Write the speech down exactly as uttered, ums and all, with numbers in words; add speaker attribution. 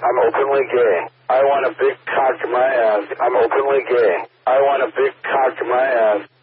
Speaker 1: I'm openly gay. I want a big cock in my ass. I'm openly gay. I want a big cock in my ass.